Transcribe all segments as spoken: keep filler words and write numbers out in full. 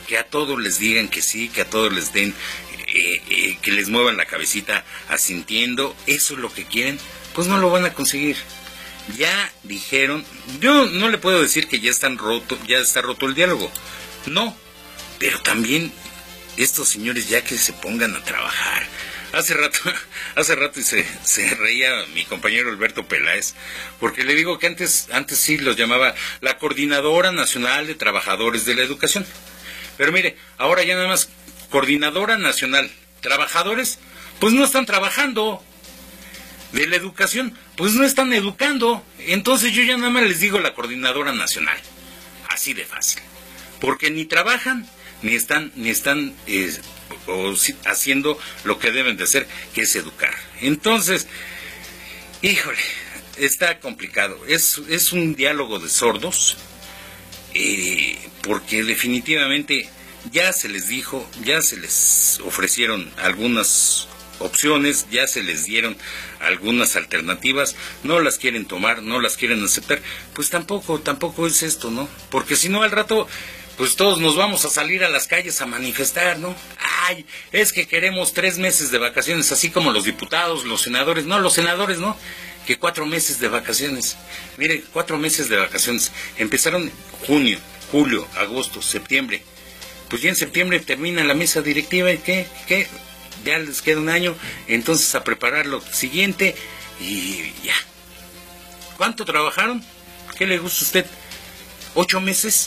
que a todos les digan que sí, que a todos les den, eh, eh, que les muevan la cabecita asintiendo, eso es lo que quieren, pues no lo van a conseguir. Ya dijeron, yo no le puedo decir que ya están roto, ya está roto el diálogo, no, pero también estos señores ya que se pongan a trabajar. Hace rato, hace rato se, se reía mi compañero Alberto Peláez, porque le digo que antes, antes sí los llamaba la Coordinadora Nacional de Trabajadores de la Educación. Pero mire, ahora ya nada más Coordinadora Nacional, trabajadores, pues no están trabajando. De la educación, pues no están educando. Entonces yo ya nada más les digo la Coordinadora Nacional. Así de fácil. Porque ni trabajan, ni están, ni están eh, o, si, haciendo lo que deben de hacer, que es educar. Entonces, híjole, está complicado. Es, es un diálogo de sordos, eh, porque definitivamente ya se les dijo, ya se les ofrecieron algunas opciones, ya se les dieron algunas alternativas, no las quieren tomar, no las quieren aceptar, pues tampoco, tampoco es esto, ¿no? Porque si no al rato, pues todos nos vamos a salir a las calles a manifestar, ¿no? Ay, es que queremos tres meses de vacaciones, así como los diputados, los senadores, no, los senadores, ¿no? Que cuatro meses de vacaciones. Mire, cuatro meses de vacaciones. Empezaron junio, julio, agosto, septiembre. Pues ya en septiembre termina la mesa directiva y ¿qué? ¿Qué? Ya les queda un año, entonces a preparar lo siguiente y ya. ¿Cuánto trabajaron? ¿Qué le gusta a usted? ¿Ocho meses?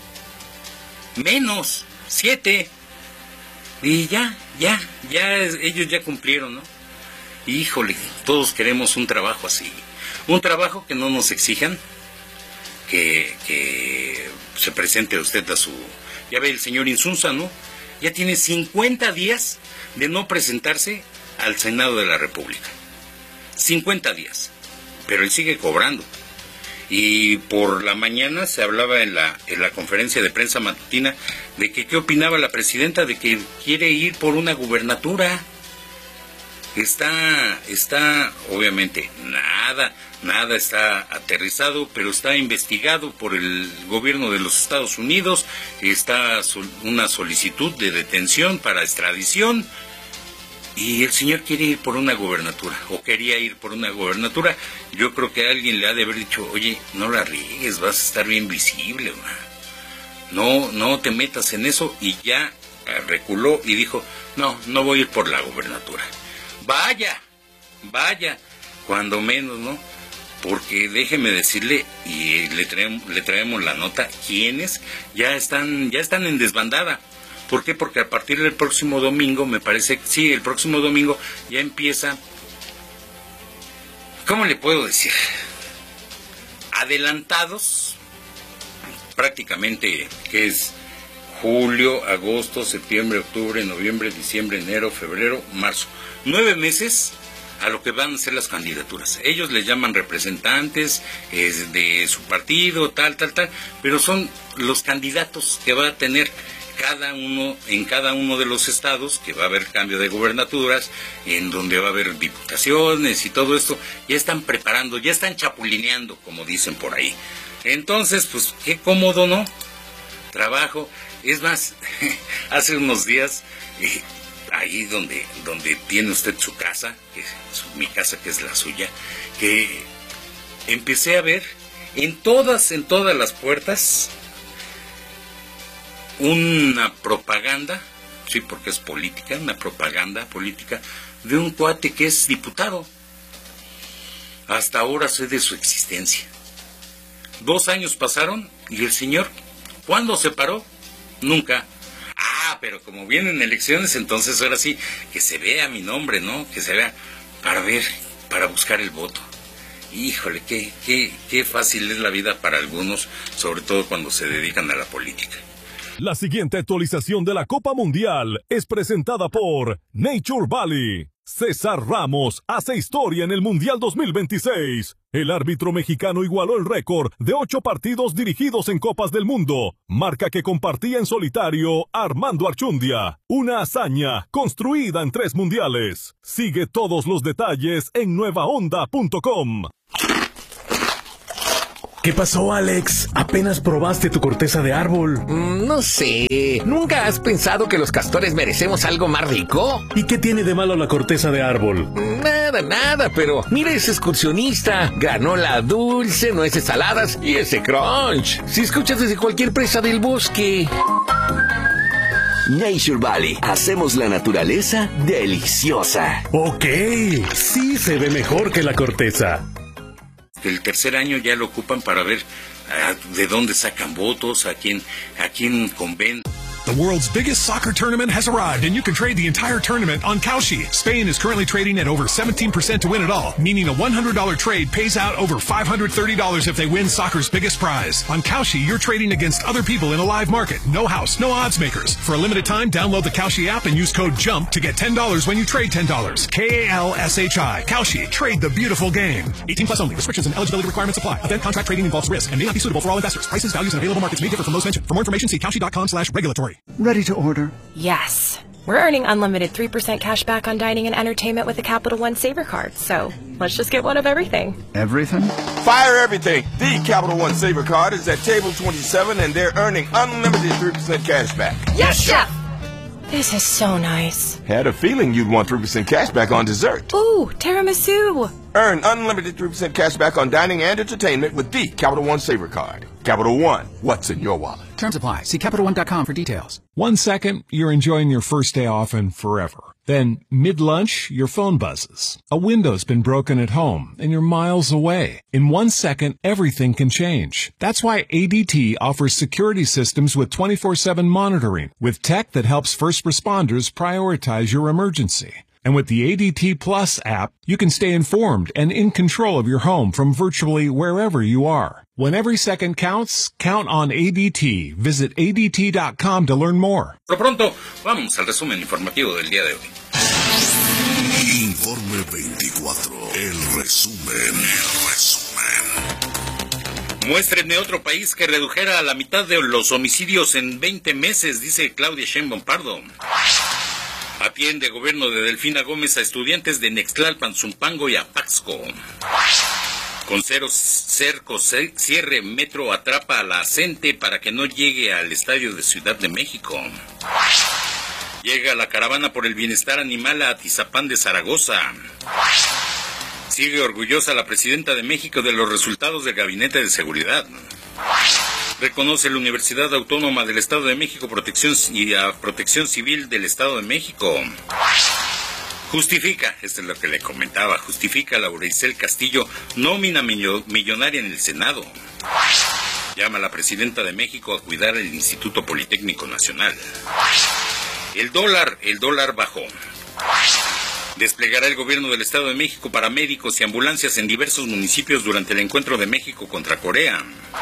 Menos, siete. Y ya, ya, ya ellos ya cumplieron, ¿no? Híjole, todos queremos un trabajo así. Un trabajo que no nos exijan, que, que se presente usted a su... Ya ve el señor Insunza, ¿no? Ya tiene cincuenta días de no presentarse al Senado de la República. cincuenta días. Pero él sigue cobrando. Y por la mañana se hablaba en la, en la conferencia de prensa matutina de que qué opinaba la presidenta de que quiere ir por una gubernatura. Está, está, obviamente, nada, nada está aterrizado, pero está investigado por el gobierno de los Estados Unidos, está una solicitud de detención para extradición, y el señor quiere ir por una gubernatura, o quería ir por una gubernatura. Yo creo que alguien le ha de haber dicho, oye, no la riegues, vas a estar bien visible, man. no, no te metas en eso, y ya reculó y dijo, no, no voy a ir por la gubernatura. Vaya, vaya, cuando menos, ¿no? Porque déjeme decirle, y le traemos, le traemos la nota, quienes ya están, ya están en desbandada. ¿Por qué? Porque a partir del próximo domingo, me parece, sí, el próximo domingo ya empieza, ¿cómo le puedo decir? Adelantados, prácticamente, que es julio, agosto, septiembre, octubre, noviembre, diciembre, enero, febrero, marzo. Nueve meses a lo que van a ser las candidaturas. Ellos les llaman representantes eh, de su partido, tal, tal, tal, pero son los candidatos que va a tener cada uno, en cada uno de los estados, que va a haber cambio de gubernaturas, en donde va a haber diputaciones y todo esto. Ya están preparando, ya están chapulineando, como dicen por ahí. Entonces, pues, qué cómodo, ¿no? Trabajo. Es más, hace unos días... Eh, ahí donde donde tiene usted su casa, que es mi casa, que es la suya, que empecé a ver en todas, en todas las puertas una propaganda, sí, porque es política, una propaganda política de un cuate que es diputado. Hasta ahora sé de su existencia. Dos años pasaron y el señor, ¿cuándo se paró? Nunca. Ah, pero como vienen elecciones, entonces ahora sí, que se vea mi nombre, ¿no? Que se vea para ver, para buscar el voto. Híjole, qué, qué, qué fácil es la vida para algunos, sobre todo cuando se dedican a la política. La siguiente actualización de la Copa Mundial es presentada por Nature Valley. César Ramos hace historia en el Mundial dos mil veintiséis. El árbitro mexicano igualó el récord de ocho partidos dirigidos en Copas del Mundo, marca que compartía en solitario Armando Archundia. Una hazaña construida en tres mundiales. Sigue todos los detalles en nueva onda punto com. ¿Qué pasó, Alex? Apenas probaste tu corteza de árbol. Mm, no sé. ¿Nunca has pensado que los castores merecemos algo más rico? ¿Y qué tiene de malo la corteza de árbol? Nada, nada, pero mira ese excursionista. Granola dulce, nueces saladas y ese crunch. Si escuchas desde cualquier presa del bosque. Nature Valley. Hacemos la naturaleza deliciosa. Ok, sí se ve mejor que la corteza. El tercer año ya lo ocupan para ver uh, de dónde sacan votos, a quién, a quién convencen. The world's biggest soccer tournament has arrived, and you can trade the entire tournament on Kalshi. Spain is currently trading at over seventeen percent to win it all, meaning a one hundred dollars trade pays out over five hundred thirty dollars if they win soccer's biggest prize. On Kalshi, you're trading against other people in a live market. No house, no odds makers. For a limited time, download the Kalshi app and use code JUMP to get ten dollars when you trade ten dollars. K A L S H I. Kalshi. Trade the beautiful game. eighteen plus only. Restrictions and eligibility requirements apply. Event contract trading involves risk and may not be suitable for all investors. Prices, values, and available markets may differ from those mentioned. For more information, see kalshi.com slash regulatory. Ready to order? Yes. We're earning unlimited three percent cash back on dining and entertainment with a Capital One Saver card, so let's just get one of everything. Everything? Fire everything! The Capital One Saver card is at table twenty-seven and they're earning unlimited three percent cash back. Yes, Chef! This is so nice. Had a feeling you'd want three percent cash back on dessert. Ooh, tiramisu! Earn unlimited three percent cash back on dining and entertainment with the Capital One Saver card. Capital One, what's in your wallet? Terms apply. See Capital One dot com for details. One second, you're enjoying your first day off and forever. Then, mid-lunch, your phone buzzes. A window's been broken at home, and you're miles away. In one second, everything can change. That's why A D T offers security systems with twenty-four seven monitoring, with tech that helps first responders prioritize your emergency. And with the A D T Plus app, you can stay informed and in control of your home from virtually wherever you are. When every second counts, count on A D T. Visit A D T dot com to learn more. Por lo pronto, vamos al resumen informativo del día de hoy. Informe veinticuatro. El resumen. El resumen. Muéstrenme otro país que redujera a la mitad de los homicidios en veinte meses, dice Claudia Sheinbaum Pardo. Atiende gobierno de Delfina Gómez a estudiantes de Nextlalpan, Zumpango y Apaxco. Con cero cerco cierre, Metro atrapa a la gente para que no llegue al estadio de Ciudad de México. Llega la caravana por el bienestar animal a Atizapán de Zaragoza. Sigue orgullosa la presidenta de México de los resultados del Gabinete de Seguridad. Reconoce la Universidad Autónoma del Estado de México Protección y a Protección Civil del Estado de México. Justifica, esto es lo que le comentaba, justifica Laura Isel Castillo nómina millonaria en el Senado. Llama a la presidenta de México a cuidar el Instituto Politécnico Nacional. El dólar, el dólar bajó. Desplegará el gobierno del Estado de México paramédicos y ambulancias en diversos municipios durante el encuentro de México contra Corea.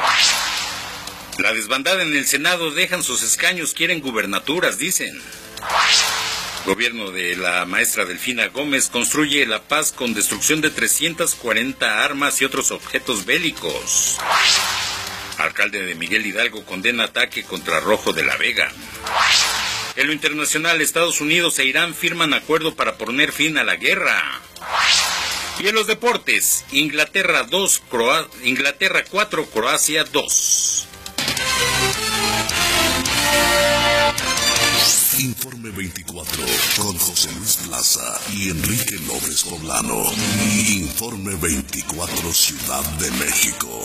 La desbandada en el Senado, dejan sus escaños, quieren gubernaturas, dicen. Gobierno de la maestra Delfina Gómez construye la paz con destrucción de trescientas cuarenta armas y otros objetos bélicos. Alcalde de Miguel Hidalgo condena ataque contra Rojo de la Vega. En lo internacional, Estados Unidos e Irán firman acuerdo para poner fin a la guerra. Y en los deportes, Inglaterra dos, Croa- Inglaterra cuatro, Croacia dos. Informe veinticuatro con José Luis Plaza y Enrique López Poblano. Informe veinticuatro Ciudad de México.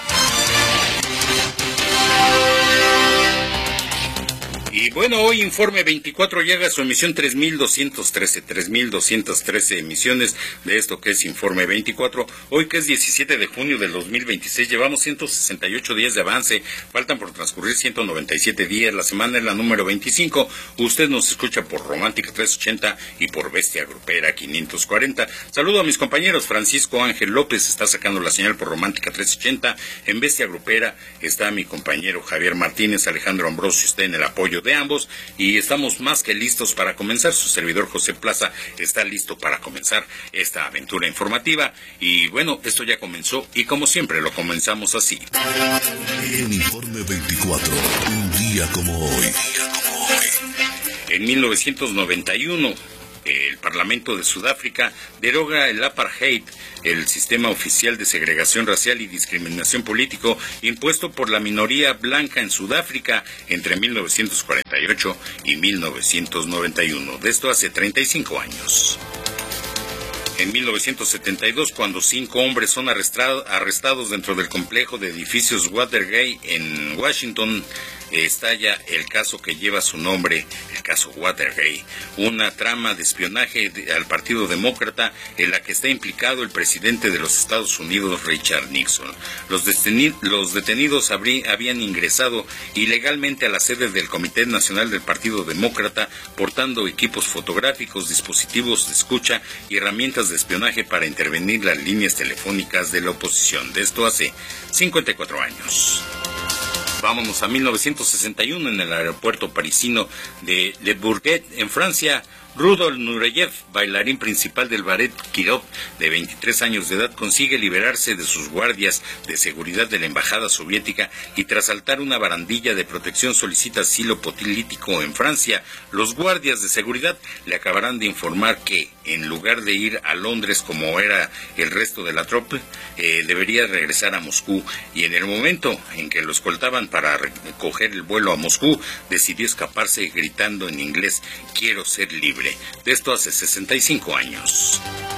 Y bueno, hoy Informe veinticuatro llega a su emisión tres mil doscientos trece, tres mil doscientos trece emisiones de esto que es Informe veinticuatro. Hoy que es diecisiete de junio del dos mil veintiséis, llevamos ciento sesenta y ocho días de avance, faltan por transcurrir ciento noventa y siete días, la semana es la número veinticinco. Usted nos escucha por Romántica trescientos ochenta y por Bestia Grupera quinientos cuarenta. Saludo a mis compañeros, Francisco Ángel López está sacando la señal por Romántica trescientos ochenta, en Bestia Grupera está mi compañero Javier Martínez, Alejandro Ambrosio está en el apoyo de ambos y estamos más que listos para comenzar. Su servidor José Plaza está listo para comenzar esta aventura informativa y bueno, esto ya comenzó y como siempre lo comenzamos así. En Informe veinticuatro, un día como hoy. En mil novecientos noventa y uno, el Parlamento de Sudáfrica deroga el apartheid, el sistema oficial de segregación racial y discriminación político impuesto por la minoría blanca en Sudáfrica entre mil novecientos cuarenta y ocho y mil novecientos noventa y uno. De esto hace treinta y cinco años. En mil novecientos setenta y dos, cuando cinco hombres son arrestado, arrestados dentro del complejo de edificios Watergate en Washington, estalla el caso que lleva su nombre, el caso Watergate, una trama de espionaje de, al Partido Demócrata en la que está implicado el presidente de los Estados Unidos, Richard Nixon. Los, deteni- los detenidos habrí- habían ingresado ilegalmente a la sede del Comité Nacional del Partido Demócrata, portando equipos fotográficos, dispositivos de escucha y herramientas de espionaje para intervenir las líneas telefónicas de la oposición. De esto hace cincuenta y cuatro años. Vámonos a mil novecientos sesenta y uno, en el aeropuerto parisino de Le Bourget, en Francia. Rudolf Nureyev, bailarín principal del ballet Kirov, de veintitrés años de edad, consigue liberarse de sus guardias de seguridad de la embajada soviética y tras saltar una barandilla de protección solicita asilo político en Francia. Los guardias de seguridad le acabarán de informar que, en lugar de ir a Londres como era el resto de la tropa, eh, debería regresar a Moscú, y en el momento en que lo escoltaban para recoger el vuelo a Moscú, decidió escaparse gritando en inglés: "Quiero ser libre". De esto hace sesenta y cinco años.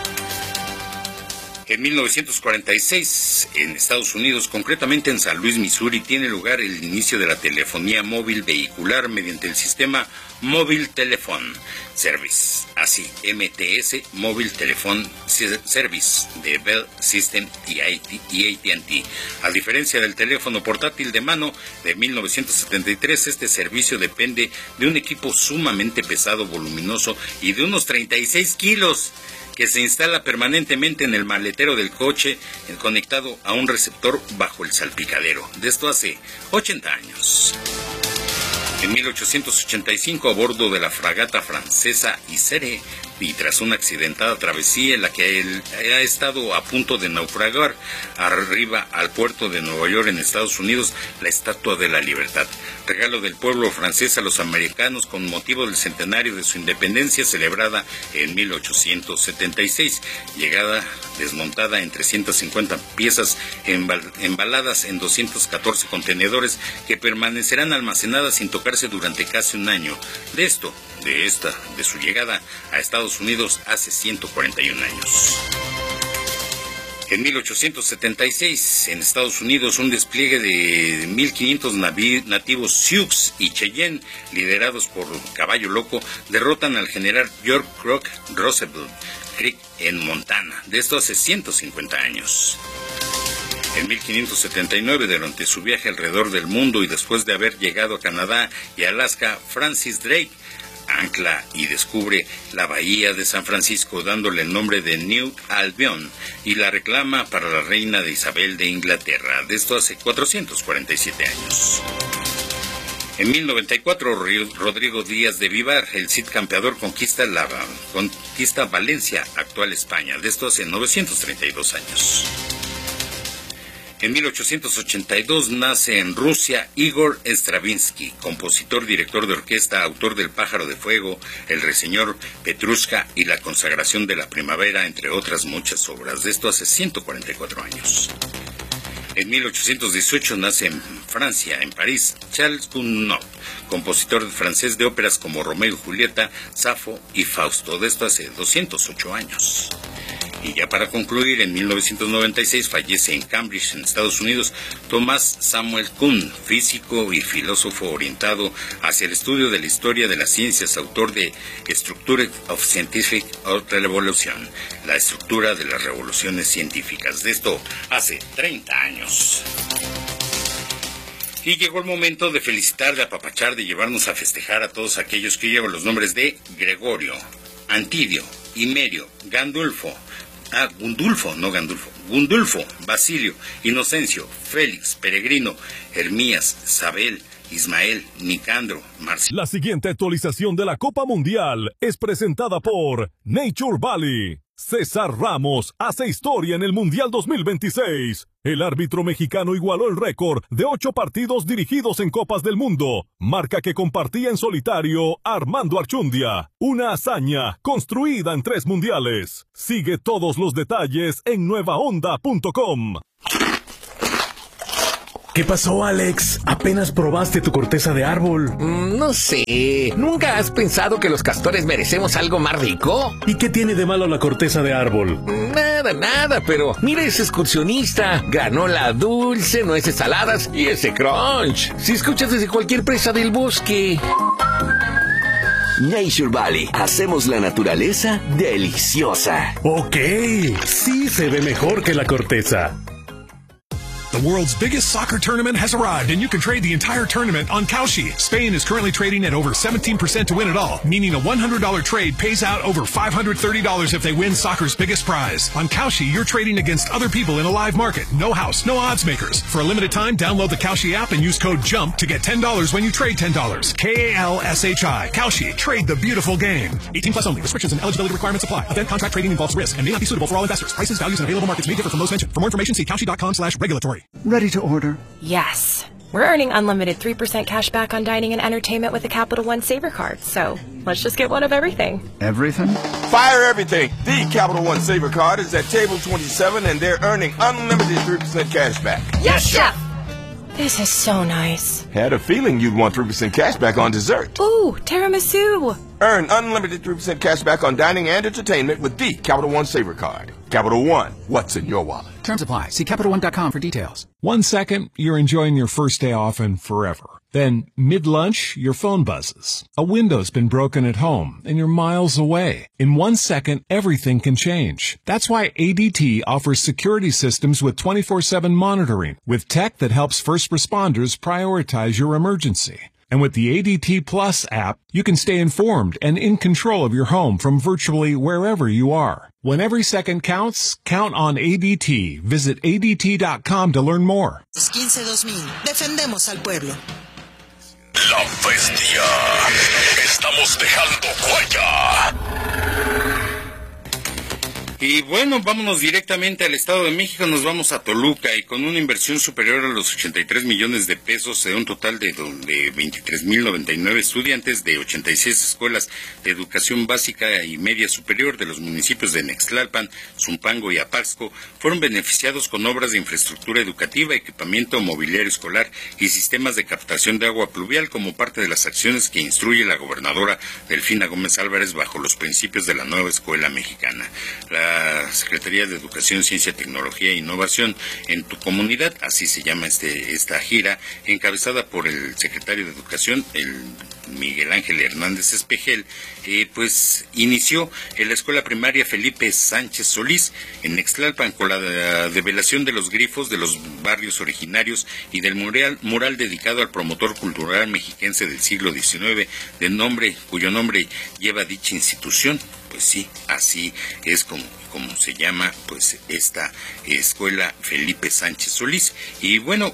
En mil novecientos cuarenta y seis, en Estados Unidos, concretamente en San Luis, Missouri, tiene lugar el inicio de la telefonía móvil vehicular mediante el sistema Mobile Telephone Service, así M T S, Mobile Telephone Service, de Bell System y A T and T. A diferencia del teléfono portátil de mano de mil novecientos setenta y tres, este servicio depende de un equipo sumamente pesado, voluminoso y de unos treinta y seis kilos, que se instala permanentemente en el maletero del coche, conectado a un receptor bajo el salpicadero. De esto hace ochenta años. En mil ochocientos ochenta y cinco, a bordo de la fragata francesa Isere, y tras una accidentada travesía en la que él ha estado a punto de naufragar, arriba al puerto de Nueva York, en Estados Unidos, la Estatua de la Libertad, regalo del pueblo francés a los americanos con motivo del centenario de su independencia, celebrada en mil ochocientos setenta y seis, llegada desmontada en trescientas cincuenta piezas embal- embaladas en doscientos catorce contenedores que permanecerán almacenadas sin tocarse durante casi un año. De esto, de esta, de su llegada a Estados Unidos hace ciento cuarenta y un años. En mil ochocientos setenta y seis, en Estados Unidos, un despliegue de mil quinientos navi- nativos Sioux y Cheyenne, liderados por Caballo Loco, derrotan al general George Crook Roosevelt Creek en Montana. De esto hace ciento cincuenta años. En mil quinientos setenta y nueve, durante su viaje alrededor del mundo y después de haber llegado a Canadá y Alaska, Francis Drake ancla y descubre la bahía de San Francisco, dándole el nombre de New Albion, y la reclama para la reina de Isabel de Inglaterra. De esto hace cuatrocientos cuarenta y siete años. En mil noventa y cuatro, Rodrigo Díaz de Vivar, el Cid campeador, conquista, la, conquista Valencia, actual España. De esto hace novecientos treinta y dos años. En mil ochocientos ochenta y dos nace en Rusia Igor Stravinsky, compositor, director de orquesta, autor del Pájaro de Fuego, El Ruiseñor, Petrushka y La Consagración de la Primavera, entre otras muchas obras. De esto hace ciento cuarenta y cuatro años. En mil ochocientos dieciocho nace en Francia, en París, Charles Gounod, compositor francés de óperas como Romeo y Julieta, Safo y Fausto. De esto hace doscientos ocho años. Y ya para concluir, en mil novecientos noventa y seis fallece en Cambridge, en Estados Unidos, Thomas Samuel Kuhn, físico y filósofo orientado hacia el estudio de la historia de las ciencias, autor de Structure of Scientific Revolution, la estructura de las revoluciones científicas. De esto hace treinta años. Y llegó el momento de felicitar, de apapachar, de llevarnos a festejar a todos aquellos que llevan los nombres de Gregorio, Antidio, Himerio, Gandulfo, Ah, Gundulfo, no Gandulfo. Gundulfo, Basilio, Inocencio, Félix, Peregrino, Hermías, Sabel, Ismael, Nicandro, Marcial. La siguiente actualización de la Copa Mundial es presentada por Nature Valley. César Ramos hace historia en el Mundial dos mil veintiséis. El árbitro mexicano igualó el récord de ocho partidos dirigidos en Copas del Mundo, marca que compartía en solitario Armando Archundia. Una hazaña construida en tres mundiales. Sigue todos los detalles en nueva onda punto com. ¿Qué pasó, Alex? ¿Apenas probaste tu corteza de árbol? Mm, no sé. ¿Nunca has pensado que los castores merecemos algo más rico? ¿Y qué tiene de malo la corteza de árbol? Nada, nada, pero mira ese excursionista. Granola dulce, nueces saladas y ese crunch. Si escuchas desde cualquier presa del bosque. Nature Valley. Hacemos la naturaleza deliciosa. Ok, sí se ve mejor que la corteza. The world's biggest soccer tournament has arrived, and you can trade the entire tournament on Kalshi. Spain is currently trading at over seventeen percent to win it all, meaning a one hundred dollars trade pays out over five hundred thirty dollars if they win soccer's biggest prize. On Kalshi, you're trading against other people in a live market. No house, no odds makers. For a limited time, download the Kalshi app and use code JUMP to get ten dollars when you trade ten dollars. K A L S H I. Kalshi. Trade the beautiful game. eighteen plus only. Restrictions and eligibility requirements apply. Event contract trading involves risk and may not be suitable for all investors. Prices, values, and available markets may differ from those mentioned. For more information, see kalshi.com slash regulatory. Ready to order? Yes. We're earning unlimited three percent cash back on dining and entertainment with a Capital One Saver card, so let's just get one of everything. Everything? Fire everything. The Capital One Saver card is at table twenty-seven, and they're earning unlimited three percent cash back. Yes, Chef! This is so nice. Had a feeling you'd want three percent cash back on dessert. Ooh, tiramisu! Earn unlimited three percent cash back on dining and entertainment with the Capital One Saver card. Capital One, what's in your wallet? Terms apply. See Capital One dot com for details. One second, you're enjoying your first day off and forever. Then, mid-lunch, your phone buzzes. A window's been broken at home, and you're miles away. In one second, everything can change. That's why A D T offers security systems with twenty-four seven monitoring, with tech that helps first responders prioritize your emergency. And with the A D T Plus app, you can stay informed and in control of your home from virtually wherever you are. When every second counts, count on A D T. Visit A D T dot com to learn more. quince dos mil. Defendemos al pueblo. La bestia. Estamos dejando huella. Y bueno, vámonos directamente al Estado de México, nos vamos a Toluca y con una inversión superior a los ochenta y tres millones de pesos de un total de, de veintitrés mil noventa y nueve estudiantes de ochenta y seis escuelas de educación básica y media superior de los municipios de Nextlalpan, Zumpango y Apaxco fueron beneficiados con obras de infraestructura educativa, equipamiento, mobiliario escolar y sistemas de captación de agua pluvial como parte de las acciones que instruye la gobernadora Delfina Gómez Álvarez bajo los principios de la nueva escuela mexicana. La La Secretaría de Educación, Ciencia, Tecnología e Innovación en tu comunidad, así se llama este esta gira, encabezada por el secretario de Educación, el Miguel Ángel Hernández Espejel, eh, pues inició en la escuela primaria Felipe Sánchez Solís en Nextlalpan con la develación de los grifos de los barrios originarios y del mural, mural dedicado al promotor cultural mexiquense del siglo diecinueve, de nombre, cuyo nombre lleva dicha institución. Pues sí, así es como, como se llama pues esta escuela Felipe Sánchez Solís. Y bueno,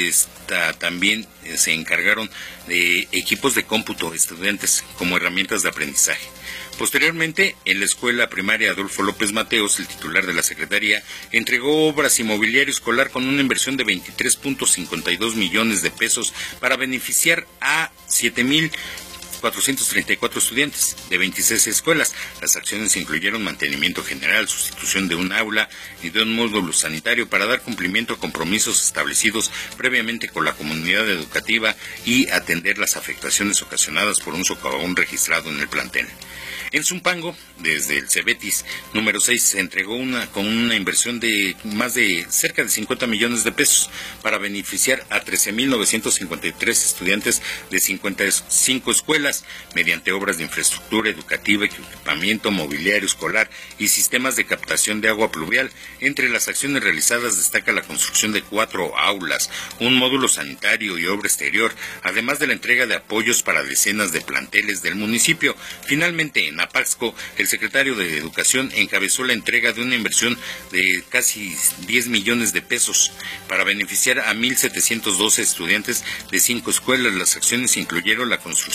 esta, también se encargaron de equipos de cómputo estudiantes como herramientas de aprendizaje. Posteriormente, en la escuela primaria Adolfo López Mateos, el titular de la Secretaría, entregó obras y mobiliario escolar con una inversión de veintitrés punto cincuenta y dos millones de pesos para beneficiar a siete mil cuatrocientos treinta y cuatro estudiantes de veintiséis escuelas. Las acciones incluyeron mantenimiento general, sustitución de un aula y de un módulo sanitario para dar cumplimiento a compromisos establecidos previamente con la comunidad educativa y atender las afectaciones ocasionadas por un socavón registrado en el plantel. En Zumpango, desde el Cebetis número seis, se entregó una con una inversión de más de cerca de cincuenta millones de pesos para beneficiar a trece mil novecientos cincuenta y tres estudiantes de cincuenta y cinco escuelas mediante obras de infraestructura educativa, equipamiento, mobiliario escolar y sistemas de captación de agua pluvial. Entre las acciones realizadas destaca la construcción de cuatro aulas, un módulo sanitario y obra exterior, además de la entrega de apoyos para decenas de planteles del municipio. Finalmente, en Apaxco, el secretario de Educación encabezó la entrega de una inversión de casi diez millones de pesos para beneficiar a mil setecientos doce estudiantes de cinco escuelas. Las acciones incluyeron la construcción de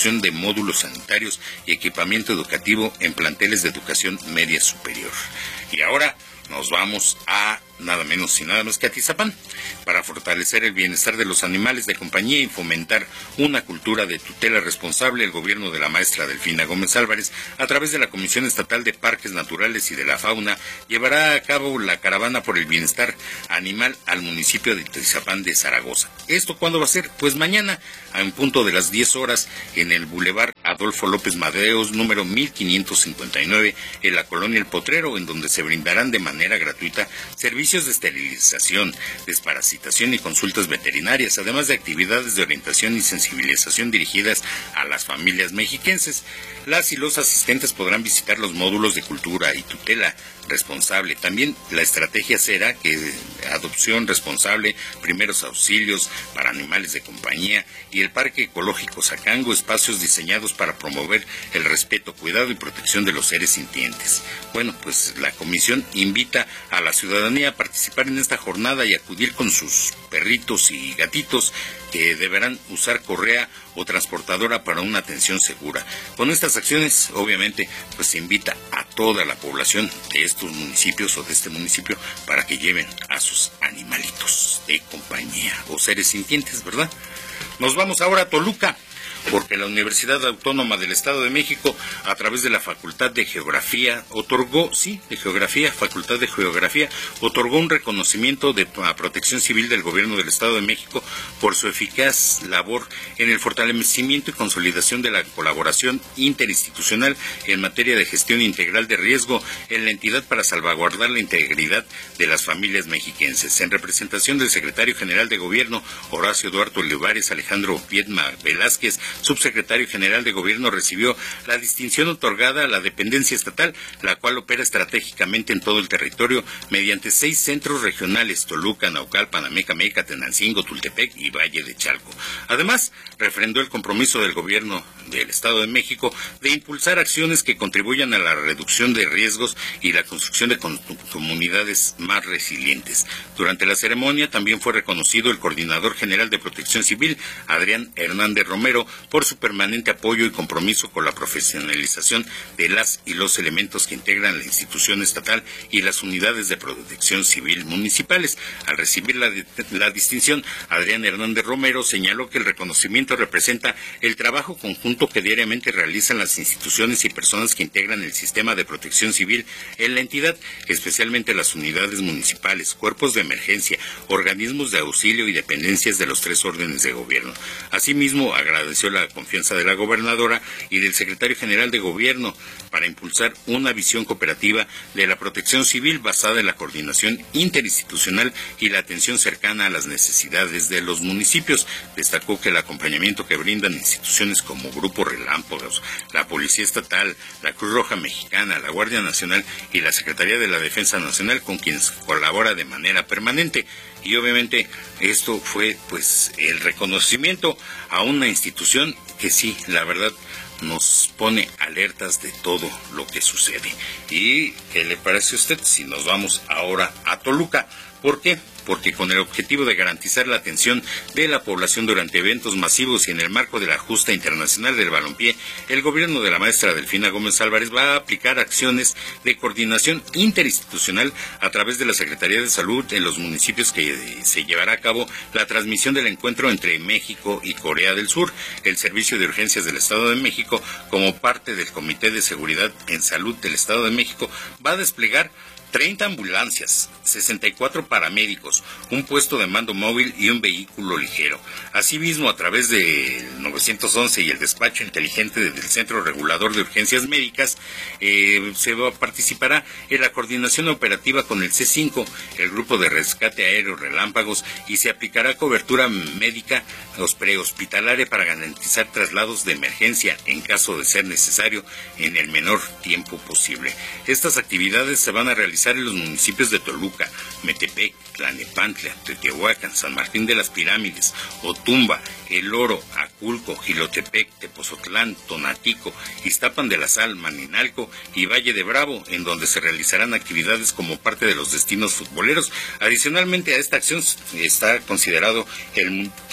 módulos sanitarios y equipamiento educativo en planteles de educación media superior. Y ahora nos vamos a nada menos y nada más que a Atizapán, para fortalecer el bienestar de los animales de compañía y fomentar una cultura de tutela responsable. El gobierno de la maestra Delfina Gómez Álvarez, a través de la Comisión Estatal de Parques Naturales y de la Fauna, llevará a cabo la caravana por el bienestar animal al municipio de Atizapán de Zaragoza. ¿Esto cuándo va a ser? Pues mañana, a un punto de las diez horas, en el Boulevard Adolfo López Mateos, número mil quinientos cincuenta y nueve, en la colonia El Potrero, en donde se brindarán de manera gratuita servicios de esterilización, desparasitación y consultas veterinarias, además de actividades de orientación y sensibilización dirigidas a las familias mexiquenses. Las y los asistentes podrán visitar los módulos de cultura y tutela responsable. También la estrategia será que adopción responsable, primeros auxilios para animales de compañía y el Parque Ecológico Zacango, espacios diseñados para promover el respeto, cuidado y protección de los seres sintientes. Bueno, pues la comisión invita a la ciudadanía a participar en esta jornada y acudir con sus perritos y gatitos, que deberán usar correa o transportadora para una atención segura. Con estas acciones, obviamente, pues se invita a toda la población de estos municipios o de este municipio para que lleven a sus animalitos de compañía o seres sintientes, ¿verdad? Nos vamos ahora a Toluca, porque la Universidad Autónoma del Estado de México, a través de la Facultad de Geografía, otorgó, sí, de Geografía, Facultad de Geografía, otorgó un reconocimiento de a Protección Civil del Gobierno del Estado de México por su eficaz labor en el fortalecimiento y consolidación de la colaboración interinstitucional en materia de gestión integral de riesgo en la entidad para salvaguardar la integridad de las familias mexiquenses. En representación del Secretario General de Gobierno, Horacio Duarte Olivares, Alejandro Viedma Velázquez, subsecretario general de Gobierno, recibió la distinción otorgada a la dependencia estatal, la cual opera estratégicamente en todo el territorio mediante seis centros regionales: Toluca, Naucalpan, Amecameca, Tenancingo, Tultepec y Valle de Chalco. Además, refrendó el compromiso del Gobierno del Estado de México de impulsar acciones que contribuyan a la reducción de riesgos y la construcción de comunidades más resilientes. Durante la ceremonia también fue reconocido el Coordinador General de Protección Civil, Adrián Hernández Romero, por su permanente apoyo y compromiso con la profesionalización de las y los elementos que integran la institución estatal y las unidades de protección civil municipales. Al recibir la, la distinción, Adrián Hernández Romero señaló que el reconocimiento representa el trabajo conjunto que diariamente realizan las instituciones y personas que integran el sistema de protección civil en la entidad, especialmente las unidades municipales, cuerpos de emergencia, organismos de auxilio y dependencias de los tres órdenes de gobierno. Asimismo, agradeció la confianza de la gobernadora y del secretario general de Gobierno para impulsar una visión cooperativa de la protección civil basada en la coordinación interinstitucional y la atención cercana a las necesidades de los municipios. Destacó que el acompañamiento que brindan instituciones como Grupo Relámpagos, la Policía Estatal, la Cruz Roja Mexicana, la Guardia Nacional y la Secretaría de la Defensa Nacional, con quienes colabora de manera permanente. Y obviamente esto fue pues el reconocimiento a una institución que sí, la verdad, nos pone alertas de todo lo que sucede. ¿Y qué le parece a usted si nos vamos ahora a Toluca? ¿Por qué? Porque con el objetivo de garantizar la atención de la población durante eventos masivos y en el marco de la justa internacional del balompié, el gobierno de la maestra Delfina Gómez Álvarez va a aplicar acciones de coordinación interinstitucional a través de la Secretaría de Salud en los municipios que se llevará a cabo la transmisión del encuentro entre México y Corea del Sur. El Servicio de Urgencias del Estado de México, como parte del Comité de Seguridad en Salud del Estado de México, va a desplegar treinta ambulancias, sesenta y cuatro paramédicos, un puesto de mando móvil y un vehículo ligero. Asimismo, a través del nueve once y el despacho inteligente del Centro Regulador de Urgencias Médicas, eh, se va, participará en la coordinación operativa con el C cinco, el Grupo de Rescate Aéreo Relámpagos, y se aplicará cobertura médica prehospitalaria para garantizar traslados de emergencia en caso de ser necesario en el menor tiempo posible. Estas actividades se van a realizar en los municipios de Toluca, Metepec, Tlanepantla, Teotihuacán, San Martín de las Pirámides, Otumba, El Oro, Aculco, Jilotepec, Tepozotlán, Tonatico, Iztapan de la Sal, Maninalco y Valle de Bravo, en donde se realizarán actividades como parte de los destinos futboleros. Adicionalmente a esta acción está considerado el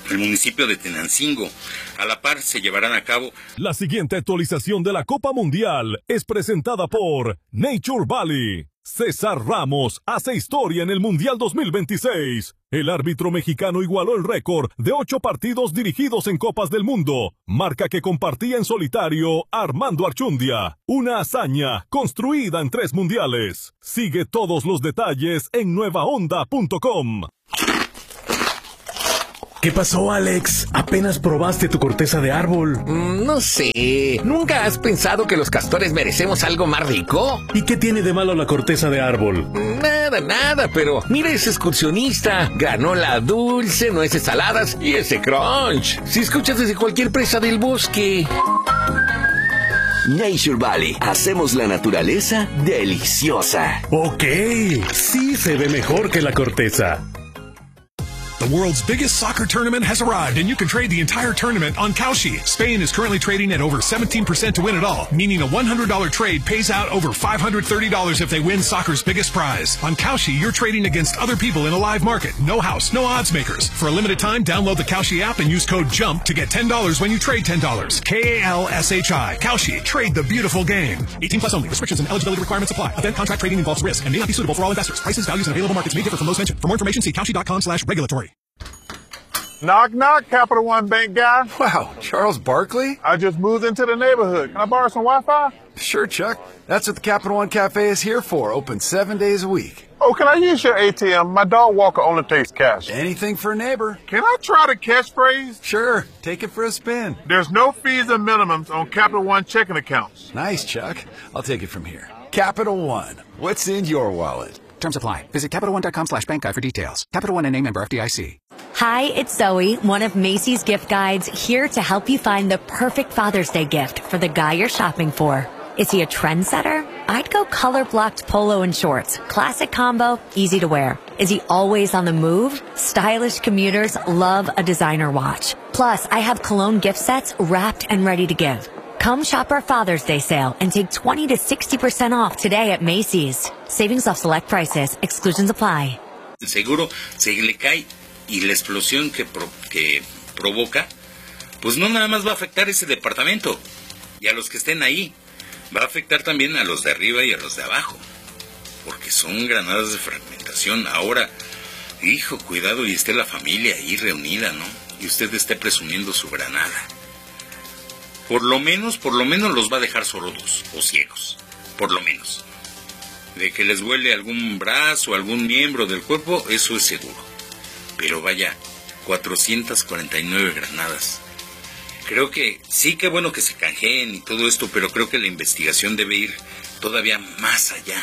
el municipio de Tenancingo. A la par se llevarán a cabo. La siguiente actualización de la Copa Mundial es presentada por Nature Valley. César Ramos hace historia en el Mundial dos mil veintiséis. El árbitro mexicano igualó el récord de ocho partidos dirigidos en Copas del Mundo, marca que compartía en solitario Armando Archundia. Una hazaña construida en tres mundiales. Sigue todos los detalles en nueva onda punto com. ¿Qué pasó, Alex? ¿Apenas probaste tu corteza de árbol? Mm, no sé. ¿Nunca has pensado que los castores merecemos algo más rico? ¿Y qué tiene de malo la corteza de árbol? Nada, nada, pero mira ese excursionista. Granola dulce, nueces saladas y ese crunch. Si escuchas desde cualquier presa del bosque. Nature Valley. Hacemos la naturaleza deliciosa. Ok, sí se ve mejor que la corteza. The world's biggest soccer tournament has arrived, and you can trade the entire tournament on Kalshi. Spain is currently trading at over seventeen percent to win it all, meaning a one hundred dollars trade pays out over five hundred thirty dollars if they win soccer's biggest prize. On Kalshi, you're trading against other people in a live market. No house, no odds makers. For a limited time, download the Kalshi app and use code JUMP to get ten dollars when you trade ten dollars. K A L S H I. Kalshi. Trade the beautiful game. eighteen plus only. Restrictions and eligibility requirements apply. Event contract trading involves risk and may not be suitable for all investors. Prices, values, and available markets may differ from those mentioned. For more information, see Kalshi.com slash regulatory. Knock, knock, Capital One Bank guy. Wow, Charles Barkley? I just moved into the neighborhood. Can I borrow some Wi-Fi? Sure, Chuck. That's what the Capital One Cafe is here for. Open seven days a week. Oh, can I use your A T M? My dog Walker only takes cash. Anything for a neighbor. Can I try the catchphrase? Sure. Take it for a spin. There's no fees and minimums on Capital One checking accounts. Nice, Chuck. I'll take it from here. Capital One. What's in your wallet? Terms apply. Visit CapitalOne.com slash bank guide for details. Capital One N A member F D I C. Hi, it's Zoe, one of Macy's gift guides, here to help you find the perfect Father's Day gift for the guy you're shopping for. Is he a trendsetter? I'd go color-blocked polo and shorts. Classic combo, easy to wear. Is he always on the move? Stylish commuters love a designer watch. Plus, I have cologne gift sets wrapped and ready to give. Come shop our Father's Day sale and take twenty to sixty percent off today at Macy's. Savings off select prices. Exclusions apply. El seguro se le cae y la explosión que, pro, que provoca, pues no nada más va a afectar ese departamento y a los que estén ahí. Va a afectar también a los de arriba y a los de abajo. Porque son granadas de fragmentación. Ahora, hijo, cuidado y esté la familia ahí reunida, ¿no? Y usted esté presumiendo su granada. Por lo menos, por lo menos los va a dejar sordos o ciegos, por lo menos. De que les huele algún brazo, algún miembro del cuerpo, eso es seguro. Pero vaya, cuatrocientas cuarenta y nueve granadas. Creo que sí, que bueno que se canjeen y todo esto, pero creo que la investigación debe ir todavía más allá.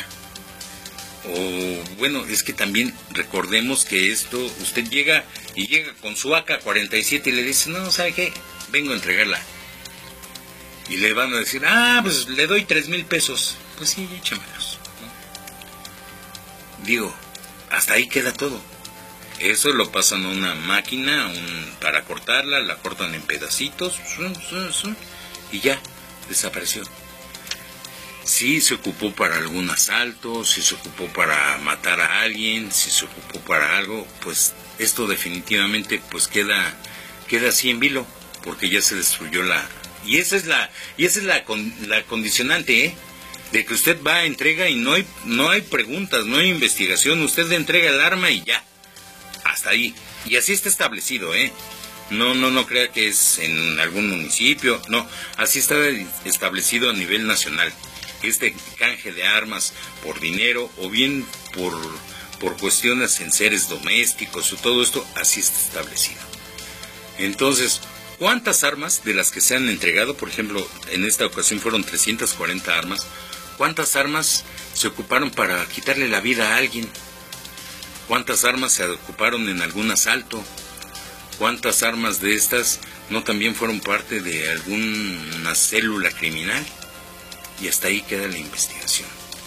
O bueno, es que también recordemos que esto, usted llega y llega con su A K cuarenta y siete y le dice, no, ¿sabe qué? Vengo a entregarla. Y le van a decir, ah, pues le doy tres mil pesos. Pues sí, échamelos, ¿no? Digo, hasta ahí queda todo. Eso lo pasan a una máquina un, para cortarla, la cortan en pedacitos, y ya, desapareció. Si se ocupó para algún asalto, si se ocupó para matar a alguien, si se ocupó para algo, pues esto definitivamente pues queda, queda así en vilo, porque ya se destruyó la... Y esa es la, y esa es la, la condicionante, ¿eh? De que usted va a entrega y no hay, no hay preguntas, no hay investigación, usted le entrega el arma y ya, hasta ahí. Y así está establecido, ¿eh? No, no, no crea que es en algún municipio, no, así está establecido a nivel nacional. Este canje de armas por dinero o bien por, por cuestiones en seres domésticos o todo esto, así está establecido. Entonces, ¿cuántas armas de las que se han entregado, por ejemplo, en esta ocasión fueron trescientas cuarenta armas, cuántas armas se ocuparon para quitarle la vida a alguien? ¿Cuántas armas se ocuparon en algún asalto? ¿Cuántas armas de estas no también fueron parte de alguna célula criminal? Y hasta ahí queda la investigación.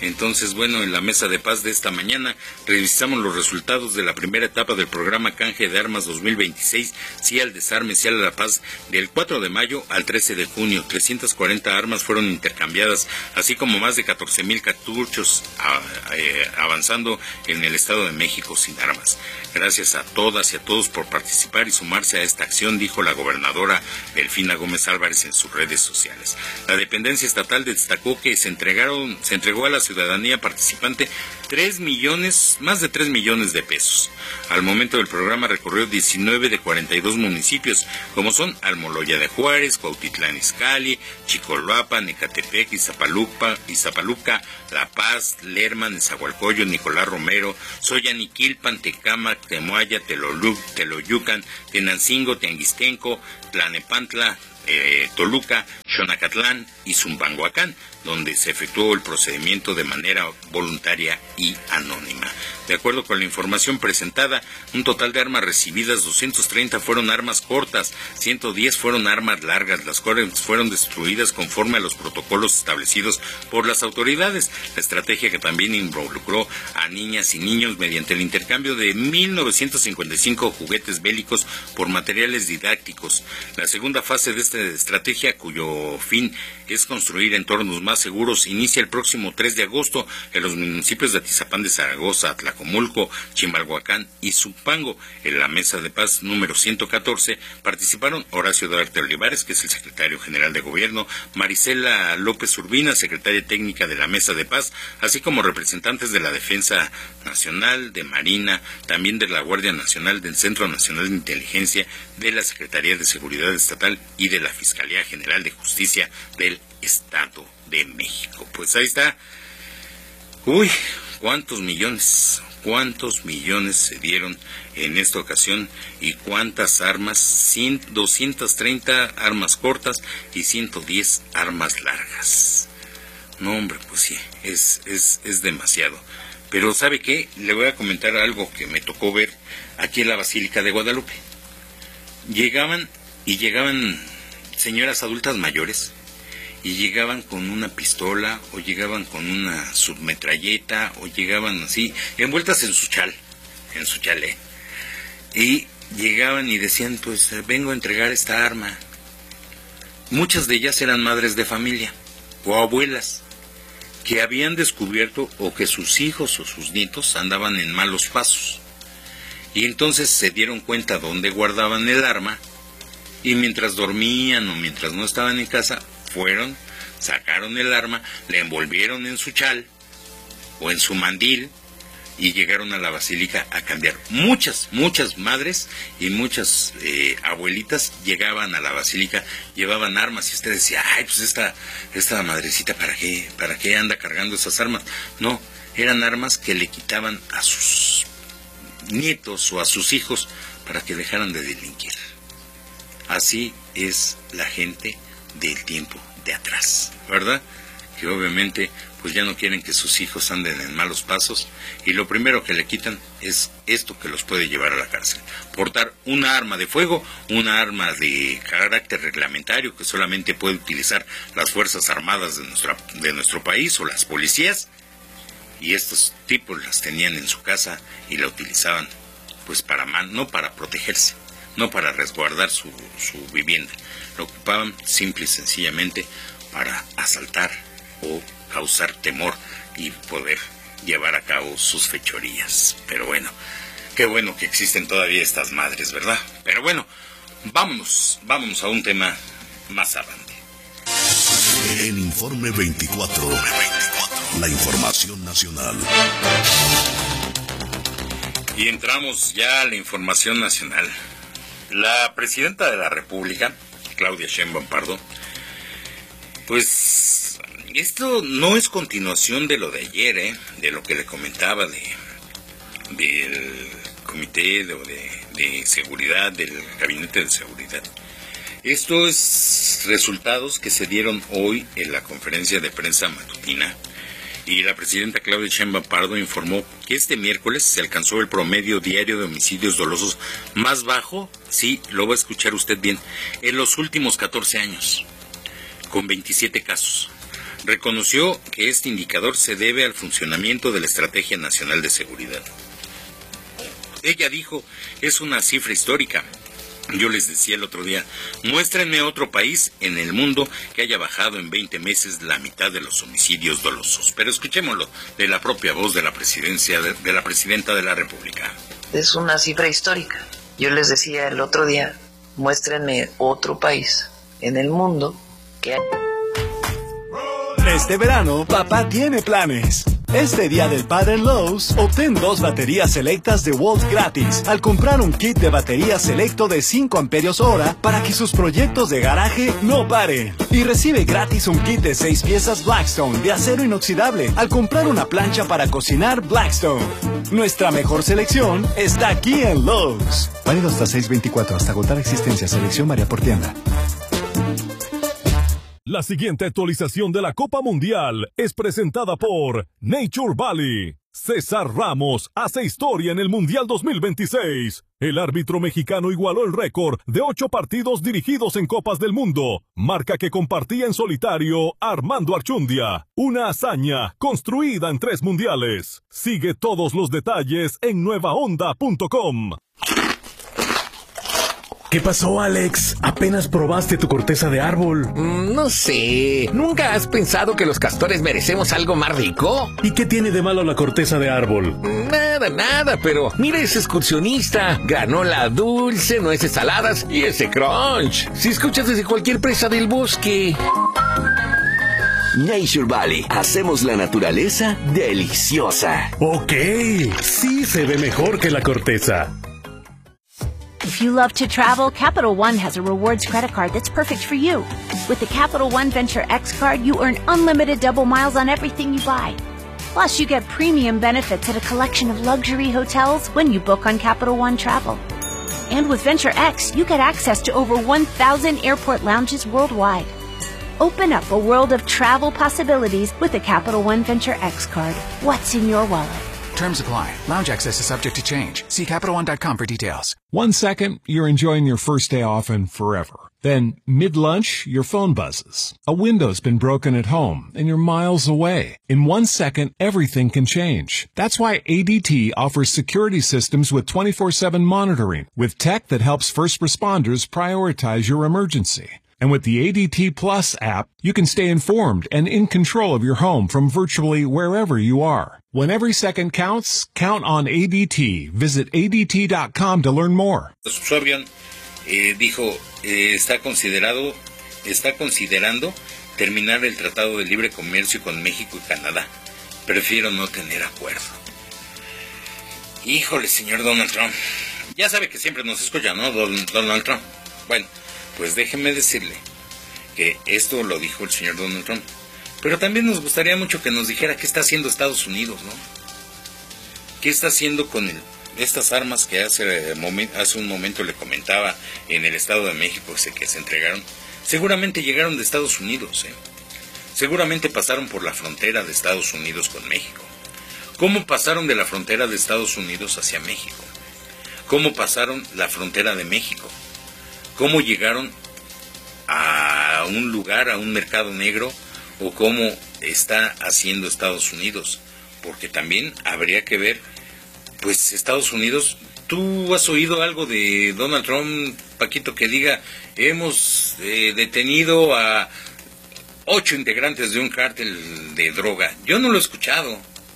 Entonces, bueno, en la mesa de paz de esta mañana revisamos los resultados de la primera etapa del programa Canje de Armas dos mil veintiséis, sí al desarme, sí a la paz, del cuatro de mayo al trece de junio. trescientas cuarenta armas fueron intercambiadas, así como más de catorce mil cartuchos a, eh, avanzando en el Estado de México sin armas. Gracias a todas y a todos por participar y sumarse a esta acción, dijo la gobernadora Delfina Gómez Álvarez en sus redes sociales. La dependencia estatal destacó que se entregaron, se entregó a la ciudadanía participante tres millones, más de tres millones de pesos. Al momento del programa recorrió diecinueve de cuarenta y dos municipios, como son Almoloya de Juárez, Cuautitlán Izcalli, Chicolhuapan, Ecatepec, Iztapaluca, Iztapaluca, La Paz, Lerma, Nezahualcóyotl, Nicolás Romero, Soyaniquilpan, Tecámac, Temoaya, Teloluc, Teloyucan, Tenancingo, Tianguistenco, Tlanepantla, eh, Toluca, Xonacatlán y Zumpangoacán, donde se efectuó el procedimiento de manera voluntaria y anónima. De acuerdo con la información presentada, un total de armas recibidas, doscientas treinta fueron armas cortas, ciento diez fueron armas largas, las cuales fueron destruidas conforme a los protocolos establecidos por las autoridades. La estrategia, que también involucró a niñas y niños mediante el intercambio de mil novecientos cincuenta y cinco juguetes bélicos por materiales didácticos. La segunda fase de esta estrategia, cuyo fin es construir entornos más seguros, inicia el próximo tres de agosto en los municipios de Atizapán de Zaragoza, Atlacomulco, Chimalhuacán y Zumpango. En la mesa de paz número ciento catorce participaron Horacio Duarte Olivares, que es el secretario general de gobierno, Marisela López Urbina, secretaria técnica de la mesa de paz, así como representantes de la Defensa Nacional, de Marina, también de la Guardia Nacional, del Centro Nacional de Inteligencia, de la Secretaría de Seguridad Estatal y de la Fiscalía General de Justicia del Estado de México. Pues ahí está. Uy, cuántos millones, cuántos millones se dieron en esta ocasión y cuántas armas, cien, doscientas treinta armas cortas y ciento diez armas largas. No, hombre, pues sí, es, es, es demasiado. Pero ¿sabe qué? Le voy a comentar algo que me tocó ver aquí en la Basílica de Guadalupe. Llegaban y llegaban señoras adultas mayores y llegaban con una pistola o llegaban con una submetralleta o llegaban así, envueltas en su chal, en su chalé. Y llegaban y decían, pues vengo a entregar esta arma. Muchas de ellas eran madres de familia o abuelas que habían descubierto o que sus hijos o sus nietos andaban en malos pasos. Y entonces se dieron cuenta dónde guardaban el arma y mientras dormían o mientras no estaban en casa, fueron, sacaron el arma, la envolvieron en su chal o en su mandil y llegaron a la basílica a cambiar. Muchas, muchas madres y muchas eh, abuelitas llegaban a la basílica, llevaban armas y usted decía, ay, pues esta, esta madrecita, ¿para qué, para qué anda cargando esas armas? No, eran armas que le quitaban a sus nietos o a sus hijos para que dejaran de delinquir. Así es la gente del tiempo de atrás, ¿verdad? Que obviamente pues ya no quieren que sus hijos anden en malos pasos y lo primero que le quitan es esto que los puede llevar a la cárcel. Portar una arma de fuego, una arma de carácter reglamentario que solamente puede utilizar las Fuerzas Armadas de, nuestra, de nuestro país o las policías, y estos tipos las tenían en su casa y la utilizaban pues para man, no para protegerse, no para resguardar su, su vivienda, lo ocupaban simple y sencillamente para asaltar o causar temor y poder llevar a cabo sus fechorías. Pero bueno, qué bueno que existen todavía estas madres, ¿verdad? Pero bueno, vámonos, vámonos a un tema más adelante. En Informe veinticuatro, la información nacional. Y entramos ya a la información nacional. La presidenta de la República, Claudia Sheinbaum Pardo, pues esto no es continuación de lo de ayer, ¿eh? De lo que le comentaba de del comité de, de, de seguridad, del gabinete de seguridad. Esto es resultados que se dieron hoy en la conferencia de prensa matutina. Y la presidenta Claudia Sheinbaum Pardo informó que este miércoles se alcanzó el promedio diario de homicidios dolosos más bajo, sí, lo va a escuchar usted bien, en los últimos catorce años, con veintisiete casos. reconoció que este indicador se debe al funcionamiento de la Estrategia Nacional de Seguridad. Ella dijo, es una cifra histórica. Yo les decía el otro día, muéstrenme otro país en el mundo que haya bajado en veinte meses la mitad de los homicidios dolosos. Pero escuchémoslo de la propia voz de la presidencia de, de la presidenta de la República. Es una cifra histórica. Yo les decía el otro día, muéstrenme otro país en el mundo que haya... Este verano, papá tiene planes. Este día del padre en Lowe's, obtén dos baterías selectas de Walt gratis al comprar un kit de batería selecto de cinco amperios hora para que sus proyectos de garaje no paren. Y recibe gratis un kit de seis piezas Blackstone de acero inoxidable al comprar una plancha para cocinar Blackstone. Nuestra mejor selección está aquí en Lowe's. Válido hasta seis veinticuatro, hasta agotar existencia. Selección varía por tienda. La siguiente actualización de la Copa Mundial es presentada por Nature Valley. César Ramos hace historia en el Mundial dos mil veintiséis. El árbitro mexicano igualó el récord de ocho partidos dirigidos en Copas del Mundo, marca que compartía en solitario Armando Archundia. Una hazaña construida en tres mundiales. Sigue todos los detalles en nueva onda punto com. ¿Qué pasó, Alex? ¿Apenas probaste tu corteza de árbol? Mm, no sé. ¿Nunca has pensado que los castores merecemos algo más rico? ¿Y qué tiene de malo la corteza de árbol? Nada, nada, pero mira ese excursionista. Granola dulce, nueces saladas y ese crunch. Si escuchas desde cualquier presa del bosque. Nature Valley. Hacemos la naturaleza deliciosa. Ok, sí se ve mejor que la corteza. If you love to travel, Capital One has a rewards credit card that's perfect for you. With the Capital One Venture X card, you earn unlimited double miles on everything you buy. Plus, you get premium benefits at a collection of luxury hotels when you book on Capital One Travel. And with Venture X, you get access to over one thousand airport lounges worldwide. Open up a world of travel possibilities with the Capital One Venture X card. What's in your wallet? Terms apply. Lounge access is subject to change. See Capital One dot com for details. One second, you're enjoying your first day off and forever. Then, mid-lunch, your phone buzzes. A window's been broken at home, and you're miles away. In one second, everything can change. That's why A D T offers security systems with twenty-four seven monitoring, with tech that helps first responders prioritize your emergency. And with the A D T Plus app, you can stay informed and in control of your home from virtually wherever you are. When every second counts, count on A D T. Visit A D T dot com to learn more. Su avión eh, dijo, eh, está considerado, está considerando terminar el Tratado de Libre Comercio con México y Canadá. Prefiero no tener acuerdo. Híjole, señor Donald Trump. Ya sabe que siempre nos escucha, ¿no, Don, Donald Trump? Bueno, pues déjeme decirle que esto lo dijo el señor Donald Trump. Pero también nos gustaría mucho que nos dijera qué está haciendo Estados Unidos, ¿no? ¿Qué está haciendo con el, estas armas que hace, hace un momento le comentaba en el Estado de México que se entregaron? Seguramente llegaron de Estados Unidos, ¿eh? Seguramente pasaron por la frontera de Estados Unidos con México. ¿Cómo pasaron de la frontera de Estados Unidos hacia México? ¿Cómo pasaron la frontera de México? ¿Cómo llegaron a un lugar, a un mercado negro? ¿O cómo está haciendo Estados Unidos? Porque también habría que ver, pues Estados Unidos, ¿tú has oído algo de Donald Trump, Paquito, que diga, hemos eh, detenido a ocho integrantes de un cártel de droga? Yo no lo he escuchado.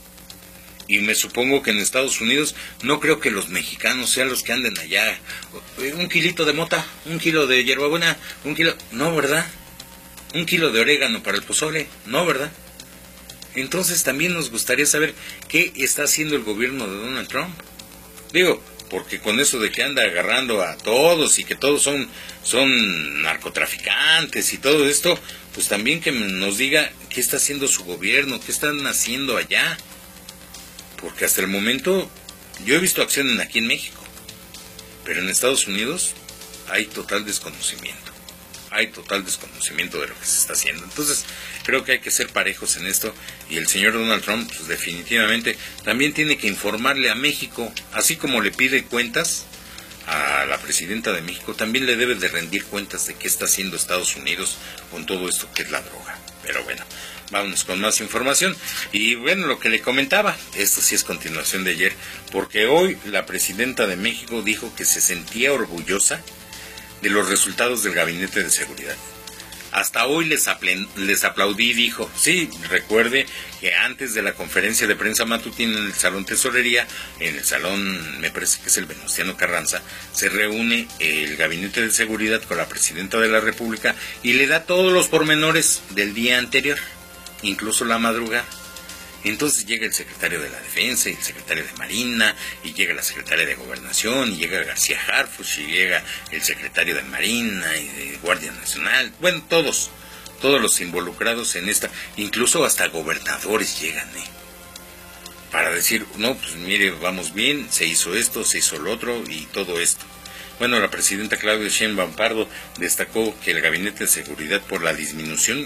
Y me supongo que en Estados Unidos no creo que los mexicanos sean los que anden allá. Un kilito de mota, un kilo de hierbabuena, un kilo... No, ¿verdad? Un kilo de orégano para el pozole. No, ¿verdad? Entonces también nos gustaría saber qué está haciendo el gobierno de Donald Trump. Digo, porque con eso de que anda agarrando a todos y que todos son, son narcotraficantes y todo esto, pues también que nos diga qué está haciendo su gobierno, qué están haciendo allá. Porque hasta el momento yo he visto acción aquí en México, pero en Estados Unidos hay total desconocimiento. Hay total desconocimiento de lo que se está haciendo. Entonces creo que hay que ser parejos en esto, y el señor Donald Trump pues, definitivamente también tiene que informarle a México, así como le pide cuentas a la presidenta de México también le debe de rendir cuentas de qué está haciendo Estados Unidos con todo esto que es la droga. Pero bueno, vámonos con más información. Y bueno, lo que le comentaba, esto sí es continuación de ayer, porque hoy la presidenta de México dijo que se sentía orgullosa de los resultados del Gabinete de Seguridad. Hasta hoy les, apl- les aplaudí, dijo. Sí, recuerde que antes de la conferencia de prensa matutina en el Salón Tesorería, en el Salón, me parece que es el Venustiano Carranza, se reúne el Gabinete de Seguridad con la Presidenta de la República y le da todos los pormenores del día anterior, incluso la madrugada. Entonces llega el secretario de la Defensa y el secretario de Marina, y llega la secretaria de Gobernación, y llega García Harfuch, y llega el secretario de Marina y de Guardia Nacional. Bueno, todos, todos los involucrados en esta, incluso hasta gobernadores llegan, ¿eh? Para decir, no, pues mire, vamos bien, se hizo esto, se hizo lo otro, y todo esto. Bueno, la presidenta Claudia Sheinbaum Pardo destacó que el Gabinete de Seguridad, por la disminución